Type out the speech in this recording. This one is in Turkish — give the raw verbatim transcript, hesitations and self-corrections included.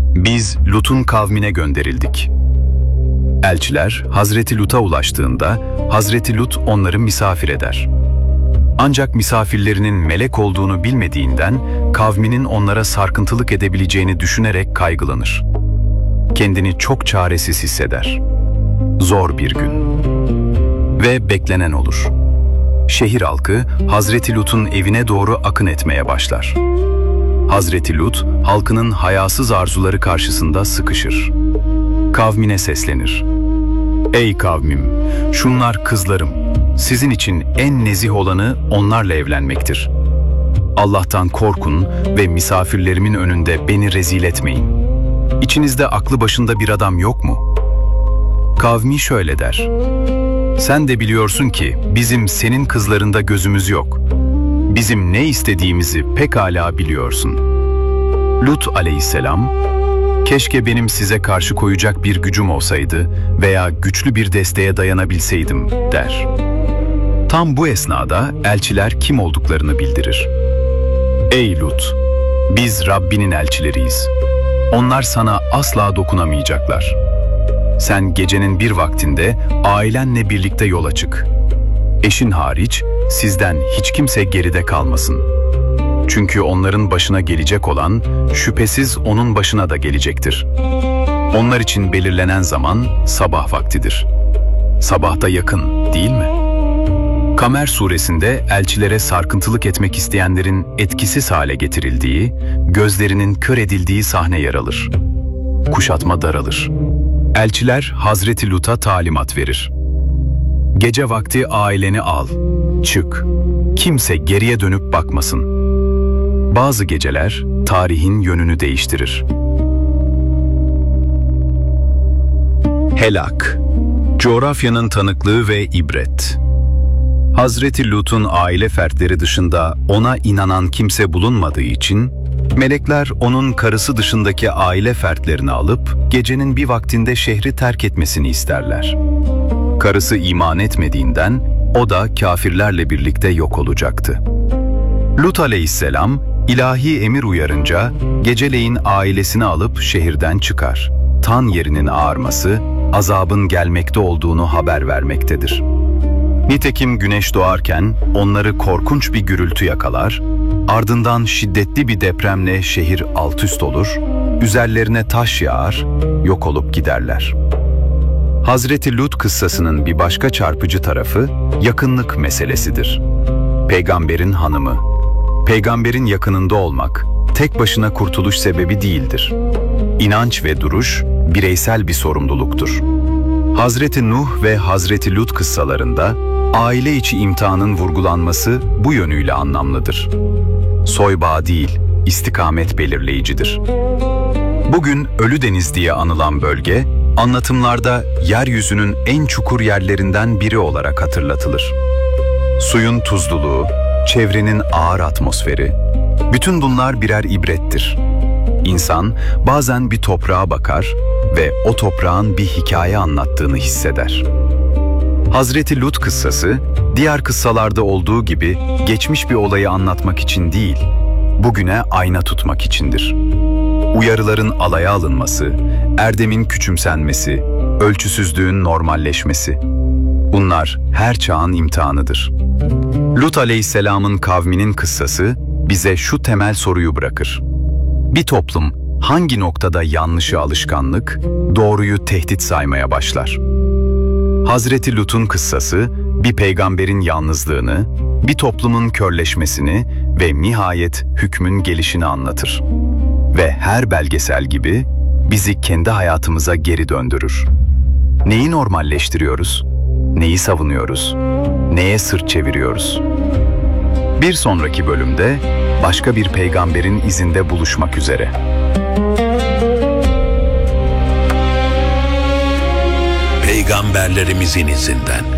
Biz Lut'un kavmine gönderildik. Elçiler Hazreti Lut'a ulaştığında Hazreti Lut onları misafir eder. Ancak misafirlerinin melek olduğunu bilmediğinden kavminin onlara sarkıntılık edebileceğini düşünerek kaygılanır. Kendini çok çaresiz hisseder. Zor bir gün. Ve beklenen olur. Şehir halkı Hazreti Lut'un evine doğru akın etmeye başlar. Hazreti Lut, halkının hayasız arzuları karşısında sıkışır. Kavmine seslenir. Ey kavmim, şunlar kızlarım. Sizin için en nezih olanı onlarla evlenmektir. Allah'tan korkun ve misafirlerimin önünde beni rezil etmeyin. İçinizde aklı başında bir adam yok mu? Kavmi şöyle der. Sen de biliyorsun ki bizim senin kızlarında gözümüz yok. Bizim ne istediğimizi pekala biliyorsun. Lut aleyhisselam, keşke benim size karşı koyacak bir gücüm olsaydı veya güçlü bir desteğe dayanabilseydim der. Tam bu esnada elçiler kim olduklarını bildirir. Ey Lut! Biz Rabbinin elçileriyiz. Onlar sana asla dokunamayacaklar. Sen gecenin bir vaktinde ailenle birlikte yola çık. Eşin hariç sizden hiç kimse geride kalmasın. Çünkü onların başına gelecek olan şüphesiz onun başına da gelecektir. Onlar için belirlenen zaman sabah vaktidir. Sabah da yakın, değil mi? Kamer suresinde elçilere sarkıntılık etmek isteyenlerin etkisiz hale getirildiği, gözlerinin kör edildiği sahne yer alır. Kuşatma daralır. Elçiler Hazreti Lut'a talimat verir. Gece vakti aileni al, çık. Kimse geriye dönüp bakmasın. Bazı geceler tarihin yönünü değiştirir. Helak, coğrafyanın tanıklığı ve ibret. Hazreti Lut'un aile fertleri dışında ona inanan kimse bulunmadığı için, melekler onun karısı dışındaki aile fertlerini alıp gecenin bir vaktinde şehri terk etmesini isterler. Karısı iman etmediğinden o da kafirlerle birlikte yok olacaktı. Lut aleyhisselam ilahi emir uyarınca geceleyin ailesini alıp şehirden çıkar. Tan yerinin ağarması, azabın gelmekte olduğunu haber vermektedir. Nitekim güneş doğarken onları korkunç bir gürültü yakalar, ardından şiddetli bir depremle şehir altüst olur, üzerlerine taş yağar, yok olup giderler. Hazreti Lut kıssasının bir başka çarpıcı tarafı yakınlık meselesidir. Peygamberin hanımı. Peygamberin yakınında olmak tek başına kurtuluş sebebi değildir. İnanç ve duruş bireysel bir sorumluluktur. Hazreti Nuh ve Hazreti Lut kıssalarında aile içi imtihanın vurgulanması bu yönüyle anlamlıdır. Soybağı değil, istikamet belirleyicidir. Bugün Ölüdeniz diye anılan bölge, anlatımlarda yeryüzünün en çukur yerlerinden biri olarak hatırlatılır. Suyun tuzluluğu, çevrenin ağır atmosferi, bütün bunlar birer ibrettir. İnsan bazen bir toprağa bakar ve o toprağın bir hikaye anlattığını hisseder. Hazreti Lut kıssası, diğer kıssalarda olduğu gibi geçmiş bir olayı anlatmak için değil, bugüne ayna tutmak içindir. Uyarıların alaya alınması, erdemin küçümsenmesi, ölçüsüzlüğün normalleşmesi. Bunlar her çağın imtihanıdır. Lut aleyhisselamın kavminin kıssası bize şu temel soruyu bırakır. Bir toplum hangi noktada yanlışı alışkanlık, doğruyu tehdit saymaya başlar? Hazreti Lut'un kıssası bir peygamberin yalnızlığını, bir toplumun körleşmesini ve nihayet hükmün gelişini anlatır. Ve her belgesel gibi bizi kendi hayatımıza geri döndürür. Neyi normalleştiriyoruz? Neyi savunuyoruz? Neye sırt çeviriyoruz? Bir sonraki bölümde başka bir peygamberin izinde buluşmak üzere. Peygamberlerimizin izinden.